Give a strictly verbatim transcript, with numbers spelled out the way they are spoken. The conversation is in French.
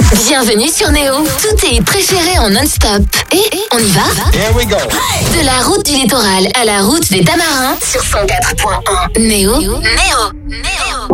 Bienvenue sur Néo. Tous tes préférés en non-stop. Et on y va? Here we go. De la route du littoral à la route des Tamarins sur cent quatre point un. Néo. Néo. Néo.